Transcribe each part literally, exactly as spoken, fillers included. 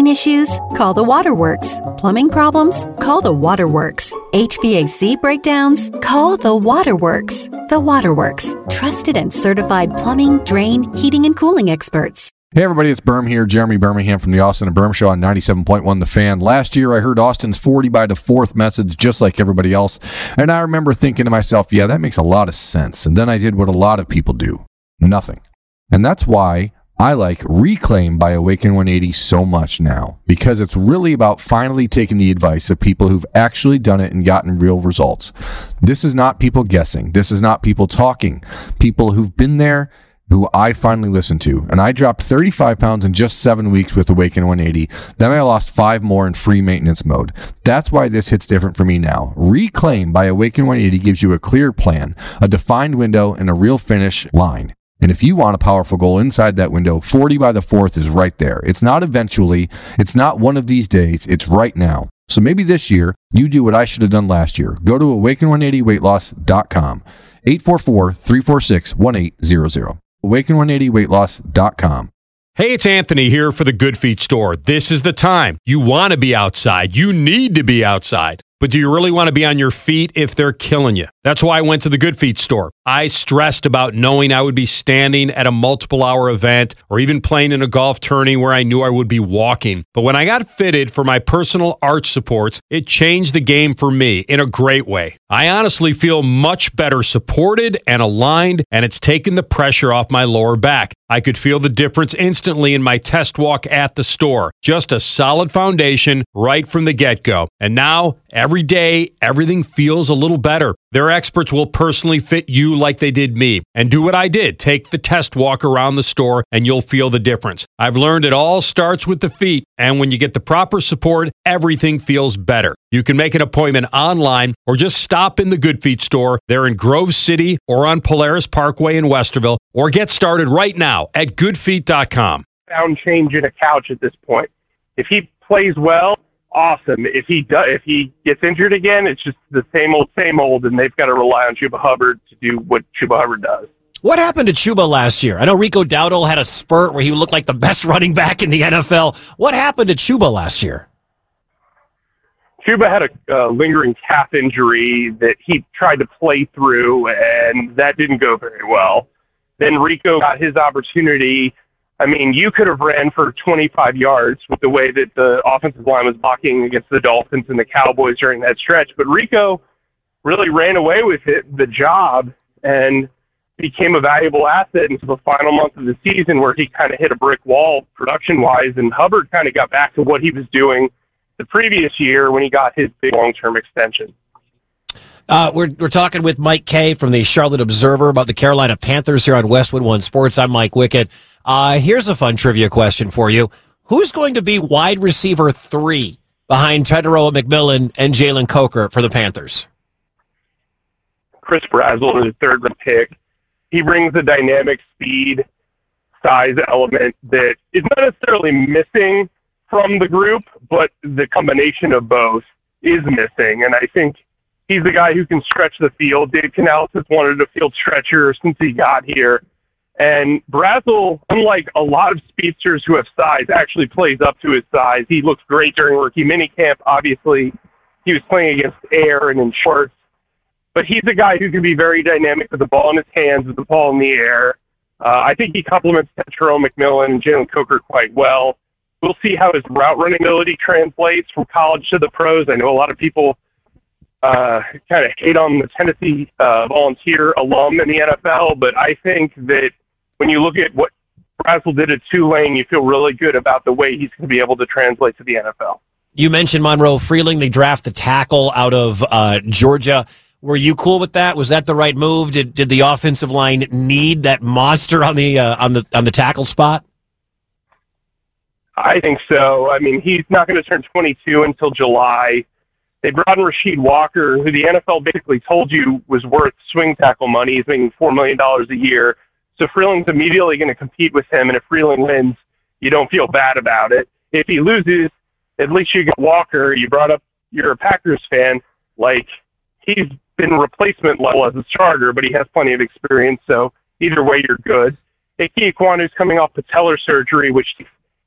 Heating issues? Call the Waterworks. Plumbing problems? Call the Waterworks. H V A C breakdowns? Call the Waterworks. The Waterworks. Trusted and certified plumbing, drain, heating, and cooling experts. Hey everybody, it's Berm here, Jeremy Birmingham from the Austin and Berm Show on ninety-seven point one The Fan. Last year I heard Austin's forty by the fourth message just like everybody else, and I remember thinking to myself, yeah, that makes a lot of sense. And then I did what a lot of people do, nothing. And that's why I like Reclaim by Awaken one eighty so much now, because it's really about finally taking the advice of people who've actually done it and gotten real results. This is not people guessing. This is not people talking. People who've been there, who I finally listened to. And I dropped thirty-five pounds in just seven weeks with Awaken one eighty. Then I lost five more in free maintenance mode. That's why this hits different for me now. Reclaim by Awaken one eighty gives you a clear plan, a defined window, and a real finish line. And if you want a powerful goal inside that window, forty by the fourth is right there. It's not eventually. It's not one of these days. It's right now. So maybe this year, you do what I should have done last year. Go to awaken one eighty weight loss dot com. eight four four, three four six, one eight zero zero. awaken one eighty weight loss dot com. Hey, it's Anthony here for the Good Feet store. This is the time. You want to be outside. You need to be outside. But do you really want to be on your feet if they're killing you? That's why I went to the Good Feet store. I stressed about knowing I would be standing at a multiple hour event or even playing in a golf tourney where I knew I would be walking. But when I got fitted for my personal arch supports, it changed the game for me in a great way. I honestly feel much better supported and aligned, and it's taken the pressure off my lower back. I could feel the difference instantly in my test walk at the store. Just a solid foundation right from the get-go. And now, every day, everything feels a little better. Their experts will personally fit you like they did me. And do what I did. Take the test walk around the store and you'll feel the difference. I've learned it all starts with the feet. And when you get the proper support, everything feels better. You can make an appointment online or just stop in the Good Feet store. They're in Grove City or on Polaris Parkway in Westerville. Or get started right now at good feet dot com. Found change in a couch at this point. If he plays well, awesome. If he does, if he gets injured again, it's just the same old, same old, and they've got to rely on Chuba Hubbard to do what Chuba Hubbard does. What happened to Chuba last year? I know Rico Dowdle had a spurt where he looked like the best running back in the N F L. What happened to Chuba last year? Chuba had a uh, lingering calf injury that he tried to play through, and that didn't go very well. Then Rico got his opportunity. I mean, you could have ran for twenty-five yards with the way that the offensive line was blocking against the Dolphins and the Cowboys during that stretch. But Rico really ran away with it, the job, and became a valuable asset until the final month of the season where he kind of hit a brick wall production-wise, and Hubbard kind of got back to what he was doing the previous year when he got his big long-term extension. Uh, we're we're talking with Mike Kay from the Charlotte Observer about the Carolina Panthers here on Westwood One Sports. I'm Mike Wickett. Uh, here's a fun trivia question for you. Who's going to be wide receiver three behind Teteroa McMillan and Jalen Coker for the Panthers? Chris Brazzell is the third round pick. He brings a dynamic speed, size element that is not necessarily missing from the group, but the combination of both is missing. And I think he's the guy who can stretch the field. Dave Canales has wanted a field stretcher since he got here. And Brazzell, unlike a lot of speedsters who have size, actually plays up to his size. He looks great during rookie minicamp. Obviously, he was playing against air and in shorts. But he's a guy who can be very dynamic with the ball in his hands, with the ball in the air. Uh, I think he complements Teteroa McMillan and Jalen Coker quite well. We'll see how his route running ability translates from college to the pros. I know a lot of people uh, kind of hate on the Tennessee uh, Volunteer alum in the N F L, but I think that when you look at what Brazzell did at Tulane, you feel really good about the way he's going to be able to translate to the N F L. You mentioned Monroe Freeling. They draft the tackle out of uh, Georgia. Were you cool with that? Was that the right move? Did did the offensive line need that monster on the uh, on the on the tackle spot? I think so. I mean, he's not going to turn twenty-two until July. They brought in Rasheed Walker, who the N F L basically told you was worth swing tackle money. He's making four million dollars a year. So Freeling's immediately going to compete with him, and if Freeling wins, you don't feel bad about it. If he loses, at least you get Walker. You brought up, you're a Packers fan. Like, he's been replacement level as a starter, but he has plenty of experience, so either way, you're good. Ike Ekwonu's coming off patellar surgery, which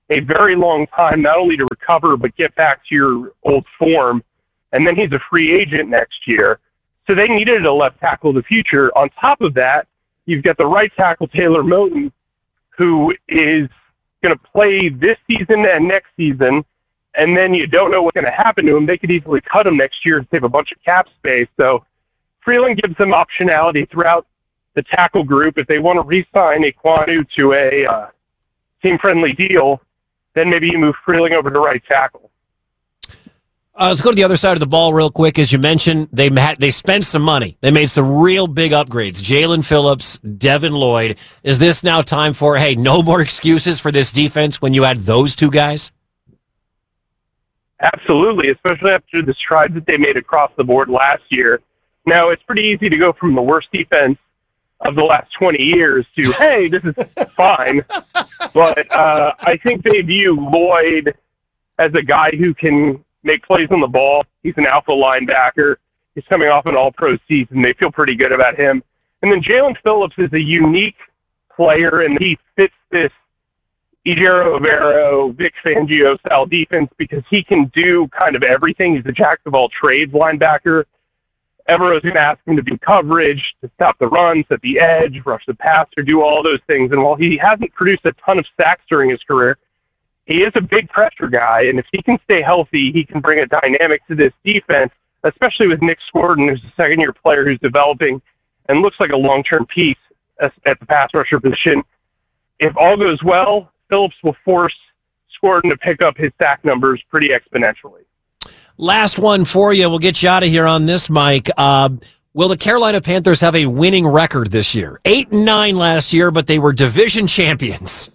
a very long time, not only to recover, but get back to your old form. And then he's a free agent next year. So they needed a left tackle of the future. On top of that, you've got the right tackle, Taylor Moton, who is going to play this season and next season. And then you don't know what's going to happen to him. They could easily cut him next year to save a bunch of cap space. So Freeland gives them optionality throughout the tackle group. If they want to re-sign Ekwonu to a uh, team-friendly deal, then maybe you move Freeling over to right tackle. Uh, let's go to the other side of the ball real quick. As you mentioned, they had, they spent some money. They made some real big upgrades. Jalen Phillips, Devin Lloyd. Is this now time for, hey, no more excuses for this defense when you add those two guys? Absolutely, especially after the strides that they made across the board last year. Now, it's pretty easy to go from the worst defense of the last twenty years to, hey, this is fine. But uh, I think they view Lloyd as a guy who can make plays on the ball. He's an alpha linebacker. He's coming off an all-pro season. They feel pretty good about him. And then Jalen Phillips is a unique player, and he fits this Ejiro Evero, Vic Fangio-style defense because he can do kind of everything. He's a jack-of-all-trades linebacker. Evero's going to ask him to do coverage, to stop the run, set the edge, rush the passer, do all those things. And while he hasn't produced a ton of sacks during his career, he is a big pressure guy. And if he can stay healthy, he can bring a dynamic to this defense, especially with Nick Squirton, who's a second-year player who's developing and looks like a long-term piece at the pass rusher position. If all goes well, Phillips will force Squirton to pick up his sack numbers pretty exponentially. Last one for you. We'll get you out of here on this, Mike. Uh, will the Carolina Panthers have a winning record this year? Eight and nine last year, but they were division champions.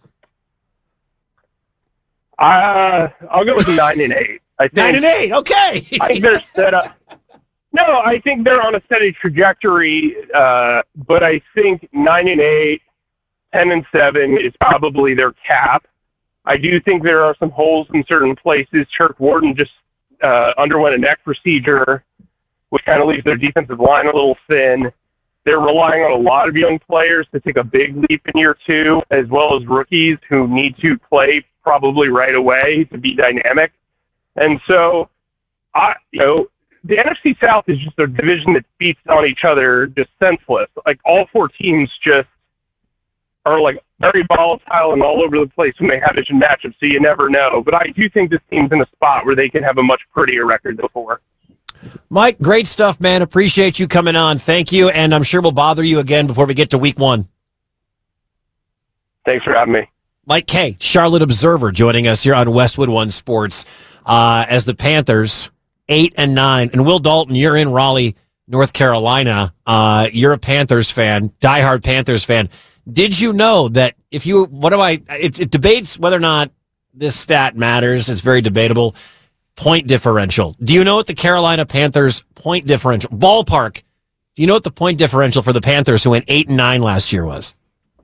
Uh, I'll go with nine and eight. I think, nine and eight. Okay. I think they're set up. No, I think they're on a steady trajectory. Uh, but I think nine and eight, ten and seven is probably their cap. I do think there are some holes in certain places. Turk Wharton just uh, underwent a neck procedure, which kind of leaves their defensive line a little thin. They're relying on a lot of young players to take a big leap in year two, as well as rookies who need to play probably right away to be dynamic. And so, I, you know, the N F C South is just a division that beats on each other just senseless. Like, all four teams just are like very volatile and all over the place when they have division matchups, so you never know. But I do think this team's in a spot where they can have a much prettier record than before. Mike, great stuff, man. Appreciate you coming on. Thank you, and I'm sure we'll bother you again before we get to week one. Thanks for having me. Mike Kay, Charlotte Observer, joining us here on Westwood One Sports uh, as the Panthers, eight and nine. And Will Dalton, you're in Raleigh, North Carolina. Uh, you're a Panthers fan, diehard Panthers fan. Did you know that if you, what do I, it, it debates whether or not this stat matters. It's very debatable. Point differential. Do you know what the Carolina Panthers point differential, ballpark, do you know what the point differential for the Panthers who went eight and nine last year was?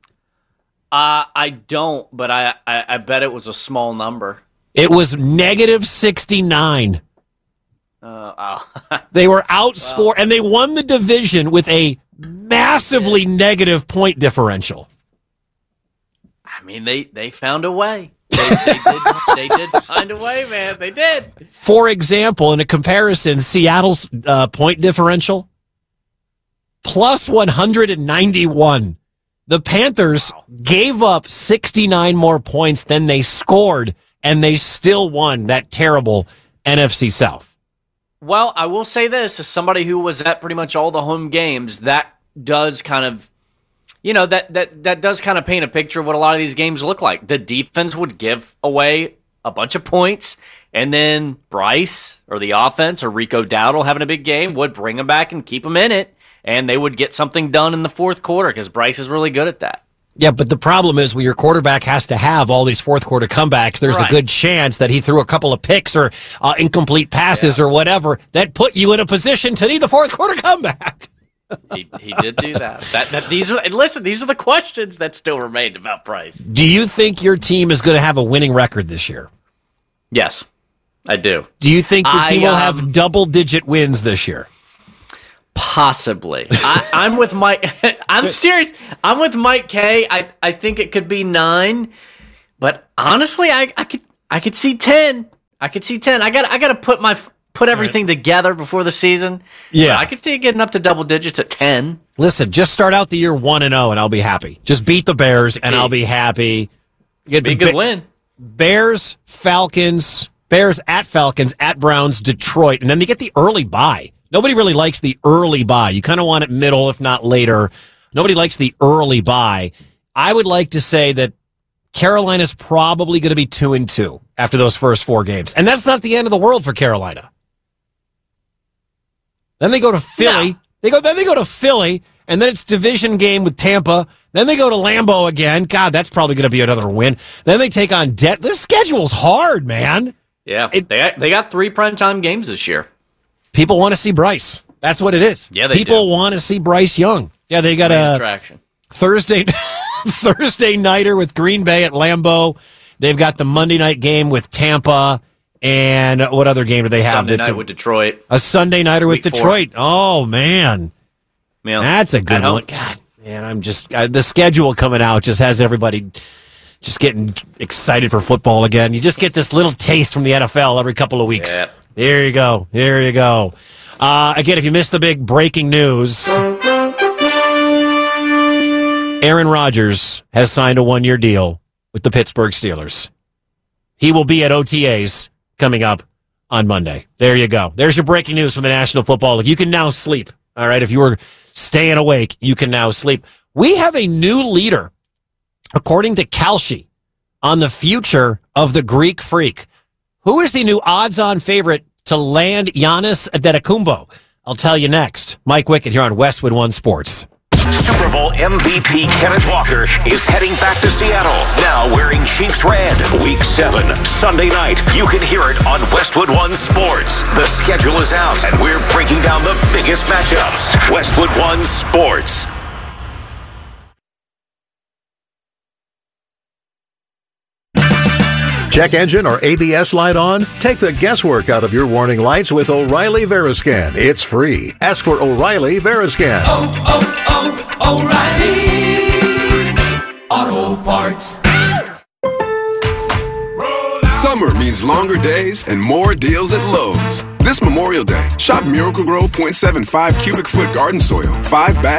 Uh, I don't, but I, I, I bet it was a small number. It was negative sixty-nine. Uh, oh. They were outscored, well, and they won the division with a massively negative point differential. I mean, they, they found a way. They, they, did, they did find a way, man. They did. For example, in a comparison, Seattle's uh, point differential, plus one hundred ninety-one. The Panthers wow. gave up sixty-nine more points than they scored, and they still won that terrible N F C South. Well, I will say this, as somebody who was at pretty much all the home games, that does kind of, you know, that that that does kind of paint a picture of what a lot of these games look like. The defense would give away a bunch of points, and then Bryce or the offense or Rico Dowdle having a big game would bring them back and keep them in it, and they would get something done in the fourth quarter because Bryce is really good at that. Yeah, but the problem is when your quarterback has to have all these fourth quarter comebacks, there's right. a good chance that he threw a couple of picks or uh, incomplete passes yeah. or whatever that put you in a position to need the fourth quarter comeback. he he did do that. That, that these are, and listen, these are the questions that still remained about Bryce. Do you think your team is going to have a winning record this year? Yes, I do. Do you think your team I, um, will have double-digit wins this year? Possibly. I, I'm with Mike. I'm serious. I'm with Mike Kay. I, I think it could be nine, But honestly, I, I could I could see ten. I could see ten. I got I got to put my put everything right. together before the season. Yeah, but I could see it getting up to double digits at ten. Listen, just start out the year one and zero, and I'll be happy. Just beat the Bears, and I'll be happy. Get be a good ba- win. Bears, Falcons, Bears at Falcons, at Browns, Detroit, and then they get the early bye. Nobody really likes the early bye. You kind of want it middle, if not later. Nobody likes the early bye. I would like to say that Carolina's probably going to be two and two after those first four games, and that's not the end of the world for Carolina. Then they go to Philly. No. They go. Then they go to Philly, and then it's division game with Tampa. Then they go to Lambeau again. God, that's probably going to be another win. Then they take on Det. This schedule's hard, man. Yeah, it, they got, they got three primetime games this year. People want to see Bryce. That's what it is. Yeah, they People do. want to see Bryce Young. Yeah, they got Main a attraction. Thursday. Thursday nighter with Green Bay at Lambeau. They've got the Monday night game with Tampa. And what other game do they have? Sunday that's night a, with Detroit. A Sunday nighter with Week Detroit. Four. Oh, man. Yeah. That's a good one. God, man, I'm just, uh, the schedule coming out just has everybody just getting excited for football again. You just get this little taste from the N F L every couple of weeks. Yeah. There you go. There you go. Uh, again, if you missed the big breaking news, Aaron Rodgers has signed a one-year deal with the Pittsburgh Steelers. He will be at O T As coming up on Monday. There you go. There's your breaking news from the National Football League. You can now sleep. All right, if you were staying awake, you can now sleep. We have a new leader, according to Kalshi, on the future of the Greek Freak. Who is the new odds-on favorite to land Giannis Antetokounmpo? I'll tell you next. Mike Wickett here on Westwood One Sports. Super Bowl M V P Kenneth Walker is heading back to Seattle, now wearing Chiefs red. Week seven, Sunday night. You can hear it on Westwood One Sports. The schedule is out, and we're breaking down the biggest matchups. Westwood One Sports. Check engine or A B S light on? Take the guesswork out of your warning lights with O'Reilly Veriscan. It's free. Ask for O'Reilly Veriscan. Oh, oh, oh, O'Reilly Auto Parts. Summer means longer days and more deals at Lowe's. This Memorial Day, shop Miracle-Gro point seven five cubic foot garden soil, five bags.